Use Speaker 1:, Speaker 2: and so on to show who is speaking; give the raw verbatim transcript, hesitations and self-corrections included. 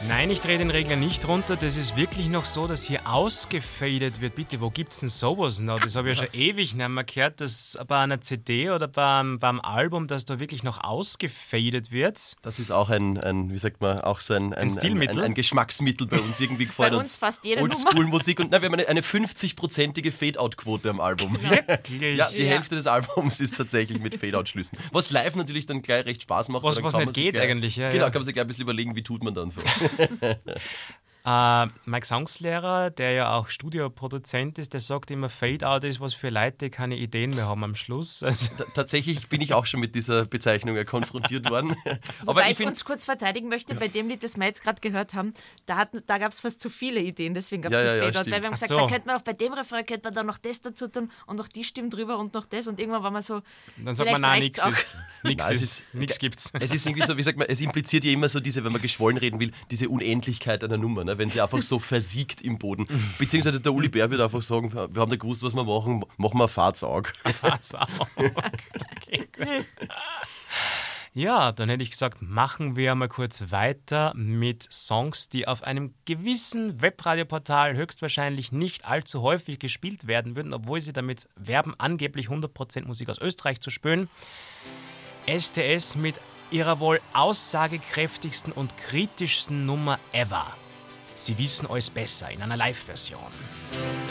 Speaker 1: Nein, ich drehe den Regler nicht runter. Das ist wirklich noch so, dass hier ausgefadet wird. Bitte, wo gibt's denn sowas noch? Das habe ich ja schon ewig nicht mehr gehört, dass bei einer C D oder beim, beim Album, dass da wirklich noch ausgefadet wird.
Speaker 2: Das ist auch ein, ein wie sagt man, auch so ein, ein,
Speaker 1: Ein Stilmittel?
Speaker 2: Ein, ein, ein Geschmacksmittel bei uns. Irgendwie gefällt
Speaker 3: Bei
Speaker 2: uns
Speaker 3: uns fast jede Nummer.
Speaker 2: Oldschool-Musik. Und nein, wir haben eine, eine fünfzig-prozentige Fade-Out-Quote am Album.
Speaker 1: Wirklich?
Speaker 2: Ja, die
Speaker 3: Ja.
Speaker 2: Hälfte des Albums ist tatsächlich mit Fade-Out-Schlüssen. Was live natürlich dann gleich recht Spaß macht.
Speaker 1: Was-
Speaker 2: weil dann
Speaker 1: was
Speaker 2: kann
Speaker 1: nicht
Speaker 2: man sich
Speaker 1: geht
Speaker 2: gleich,
Speaker 1: eigentlich, ja,
Speaker 2: Genau,
Speaker 1: ja.
Speaker 2: kann man sich gleich ein bisschen überlegen, wie tut man dann so.
Speaker 1: Äh, mein Gesangslehrer, der ja auch Studioproduzent ist, der sagt immer, Fade-Out ist was für Leute, die keine Ideen mehr haben am Schluss. Also,
Speaker 2: T- Tatsächlich bin ich auch schon mit dieser Bezeichnung ja konfrontiert worden.
Speaker 3: Wobei
Speaker 2: Aber
Speaker 3: ich,
Speaker 2: ich finde,
Speaker 3: uns kurz verteidigen möchte, bei dem Lied, das wir jetzt gerade gehört haben, da, hatten- da gab es fast zu viele Ideen, deswegen gab es
Speaker 2: Ja,
Speaker 3: das
Speaker 2: ja, ja,
Speaker 3: Fade-Out.
Speaker 2: stimmt.
Speaker 3: Weil wir haben
Speaker 1: Ach
Speaker 3: gesagt,
Speaker 1: so.
Speaker 3: da könnte man auch bei dem Refrain könnte man da noch das dazu tun und noch die Stimme drüber und noch das und irgendwann war man so,
Speaker 1: dann sagt
Speaker 3: vielleicht
Speaker 1: man, nein,
Speaker 3: reicht's
Speaker 1: nichts ist. Nichts
Speaker 2: Nein, es
Speaker 1: ist.
Speaker 2: ist-
Speaker 1: Nichts gibt's.
Speaker 2: es ist irgendwie so, wie sagt man, es impliziert ja immer so diese, wenn man geschwollen reden will, diese Unendlichkeit einer Nummer, ne? Wenn sie einfach so versiegt im Boden. Beziehungsweise der Uli Bär wird einfach sagen, wir haben nicht gewusst, was wir machen, machen wir ein Fahrzeug.
Speaker 1: Pass auf. Okay, gut. Ja, dann hätte ich gesagt, machen wir mal kurz weiter mit Songs, die auf einem gewissen Webradioportal höchstwahrscheinlich nicht allzu häufig gespielt werden würden, obwohl sie damit werben, angeblich hundert Prozent Musik aus Österreich zu spielen. S T S mit ihrer wohl aussagekräftigsten und kritischsten Nummer ever. Sie wissen alles besser in einer Live-Version.